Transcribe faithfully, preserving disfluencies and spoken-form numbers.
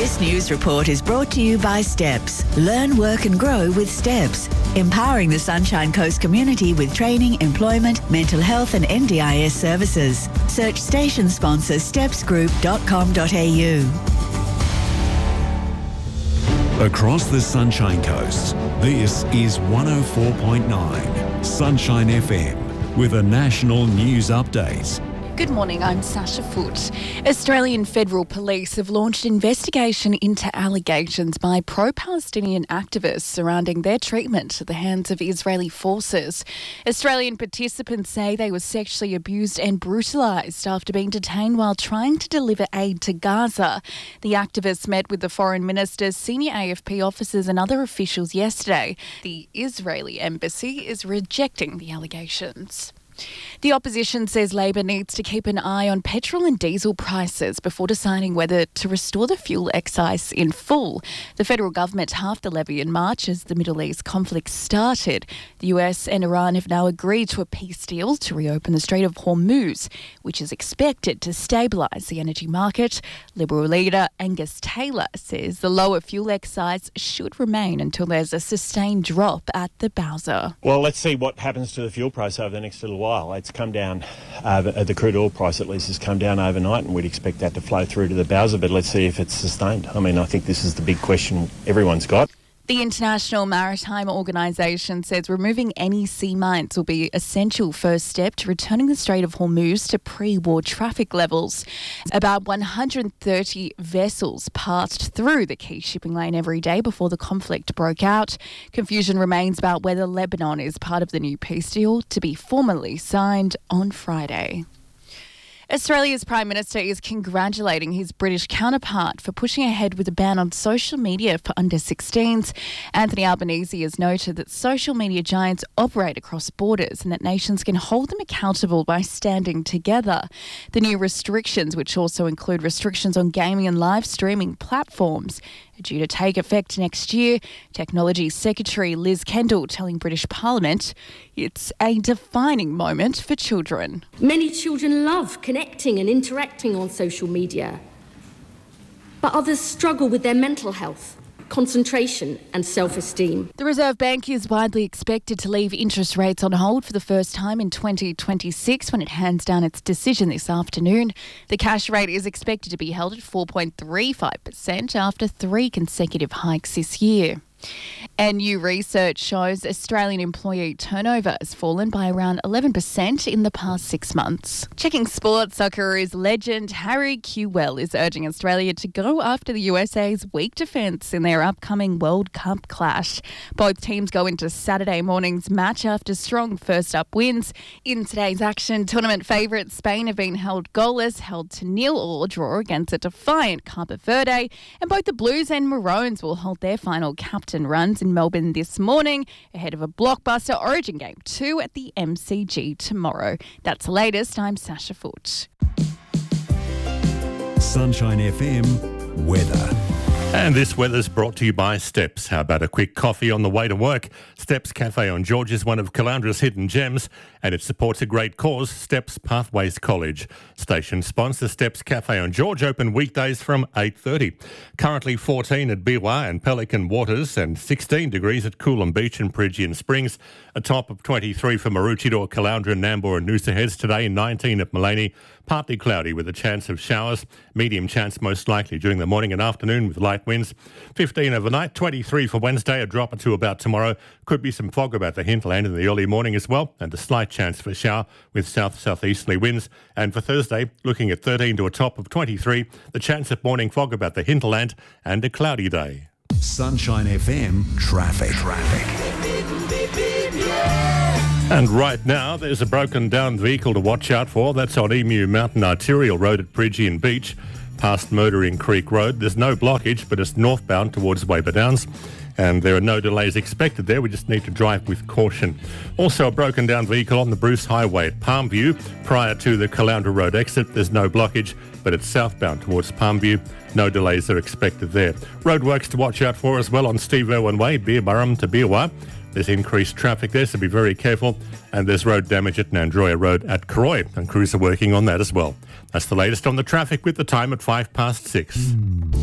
This news report is brought to you by Steps. Learn, work and grow with Steps. Empowering the Sunshine Coast community with training, employment, mental health and N D I S services. Search station sponsor steps group dot com dot a u. Across the Sunshine Coast, this is one oh four point nine Sunshine F M with a national news update. Good morning, I'm Sasha Foote. Australian Federal Police have launched investigation into allegations by pro-Palestinian activists surrounding their treatment at the hands of Israeli forces. Australian participants say they were sexually abused and brutalised after being detained while trying to deliver aid to Gaza. The activists met with the Foreign Minister, senior A F P officers and other officials yesterday. The Israeli embassy is rejecting the allegations. The opposition says Labor needs to keep an eye on petrol and diesel prices before deciding whether to restore the fuel excise in full. The federal government halved the levy in March as the Middle East conflict started. The U S and Iran have now agreed to a peace deal to reopen the Strait of Hormuz, which is expected to stabilise the energy market. Liberal leader Angus Taylor says the lower fuel excise should remain until there's a sustained drop at the Bowser. Well, let's see what happens to the fuel price over the next little while. It's come down, uh, the crude oil price at least has come down overnight, and we'd expect that to flow through to the Bowser, but let's see if it's sustained. I mean, I think this is the big question everyone's got. The International Maritime Organisation says removing any sea mines will be an essential first step to returning the Strait of Hormuz to pre-war traffic levels. About one hundred thirty vessels passed through the key shipping lane every day before the conflict broke out. Confusion remains about whether Lebanon is part of the new peace deal to be formally signed on Friday. Australia's Prime Minister is congratulating his British counterpart for pushing ahead with a ban on social media for under sixteens. Anthony Albanese has noted that social media giants operate across borders and that nations can hold them accountable by standing together. The new restrictions, which also include restrictions on gaming and live streaming platforms, are due to take effect next year. Technology Secretary Liz Kendall telling British Parliament it's a defining moment for children. Many children love connecting and interacting on social media, but others struggle with their mental health, concentration and self-esteem. The Reserve Bank is widely expected to leave interest rates on hold for the first time in twenty twenty-six when it hands down its decision this afternoon. The cash rate is expected to be held at four point three five percent after three consecutive hikes this year. And new research shows Australian employee turnover has fallen by around eleven percent in the past six months. Checking sports, Socceroos legend Harry Kewell is urging Australia to go after the U S A's weak defence in their upcoming World Cup clash. Both teams go into Saturday morning's match after strong first-up wins. In today's action, tournament favourites Spain have been held goalless, held to nil or draw against a defiant Cape Verde, and both the Blues and Maroons will hold their final captain runs in Melbourne this morning ahead of a blockbuster Origin Game two at the M C G tomorrow. That's the latest. I'm Sasha Foote. Sunshine F M weather. And this weather's brought to you by Steps. How about a quick coffee on the way to work? Steps Cafe on George is one of Calandra's hidden gems, and it supports a great cause, Steps Pathways College. Station sponsor Steps Cafe on George, open weekdays from eight thirty. Currently fourteen at Biwa and Pelican Waters and sixteen degrees at Coolum Beach and Peregian Springs. A top of twenty-three for Maroochydore, Caloundra, Nambour and Noosa Heads today, nineteen at Maleny. Partly cloudy with a chance of showers. Medium chance most likely during the morning and afternoon with light winds. fifteen overnight, twenty-three for Wednesday, a drop or two about tomorrow. Could be some fog about the hinterland in the early morning as well, and a slight chance for shower with south-southeasterly winds. And for Thursday, looking at thirteen to a top of twenty-three, the chance of morning fog about the hinterland and a cloudy day. Sunshine F M traffic. Traffic. And right now, there's a broken down vehicle to watch out for. That's on Emu Mountain Arterial Road at Peregian Beach, past Murdering Creek Road. There's no blockage, but it's northbound towards Weber Downs. And there are no delays expected there. We just need to drive with caution. Also, a broken down vehicle on the Bruce Highway at Palmview. Prior to the Caloundra Road exit, there's no blockage, but it's southbound towards Palmview. No delays are expected there. Roadworks to watch out for as well on Steve Irwin Way, Beerburrum to Beerwah. There's increased traffic there, so be very careful. And there's road damage at Nandroya Road at Croy, and crews are working on that as well. That's the latest on the traffic with the time at five past six.